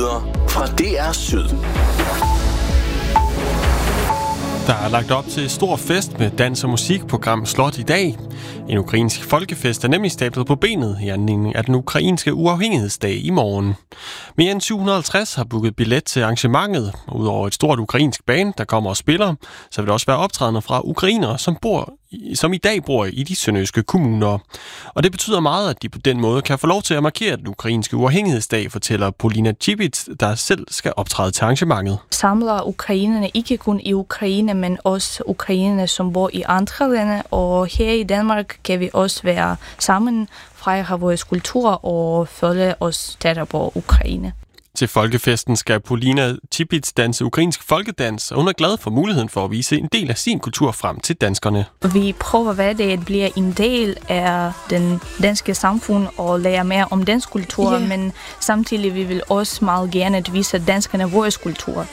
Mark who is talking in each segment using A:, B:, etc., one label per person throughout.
A: Nyheder fra DR Syd.
B: Der er lagt op til stor fest med dans- og musikprogram Slot i dag. En ukrainsk folkefest er nemlig stablet på benet i anledning af den ukrainske uafhængighedsdag i morgen. Mere end 750 har booket billet til arrangementet, og udover et stort ukrainsk band, der kommer og spiller, så vil der også være optrædende fra ukrainere, som i dag bor i de sønderjyske kommuner. Og det betyder meget, at de på den måde kan få lov til at markere den ukrainske uafhængighedsdag, fortæller Polina Chibits, der selv skal optræde til arrangementet.
C: Samler ukrainerne ikke kun i Ukraine, men også ukrainerne, som bor i andre lande, og her i Danmark kan vi også være sammen, fejre vores kultur og følge os tættere på Ukraine.
B: Til folkefesten skal Polina Chibits danse ukrainsk folkedans, og hun er glad for muligheden for at vise en del af sin kultur frem til danskerne.
C: Vi prøver hver dag at blive en del af den danske samfund og lære mere om dansk kultur, men samtidig vi vil også meget gerne at vise danskerne vores kultur.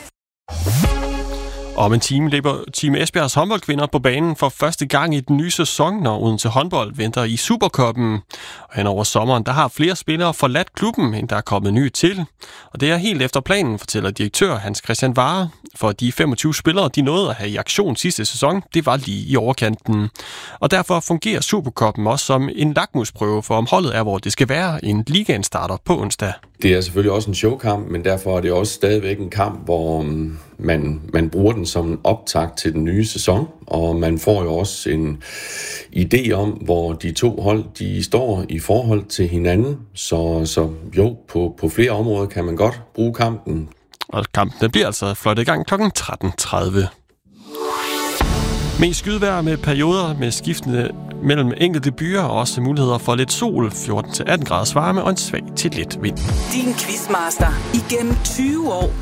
B: Om en time løber Team Esbjergs håndboldkvinder på banen for første gang i den nye sæson, når Odense håndbold venter i Supercuppen. Og hen over sommeren, der har flere spillere forladt klubben, end der er kommet nye til. Og det er helt efter planen, fortæller direktør Hans Christian Vare. For de 25 spillere, de nåede at have i aktion sidste sæson, det var lige i overkanten. Og derfor fungerer Supercuppen også som en lakmusprøve for, om holdet er, hvor det skal være, en ligaen starter på onsdag.
D: Det er selvfølgelig også en showkamp, men derfor er det også stadigvæk en kamp, hvor man bruger den som en optakt til den nye sæson, og man får jo også en idé om, hvor de to hold de står i forhold til hinanden. Så jo, på flere områder kan man godt bruge kampen.
B: Og kampen bliver altså fløjtet i gang kl. 13.30. Mest skydevejr med perioder med skiftende mellem enkelte byer og også muligheder for lidt sol, 14-18 graders varme og en svag til let vind.
E: Din quizmaster igennem 20 år.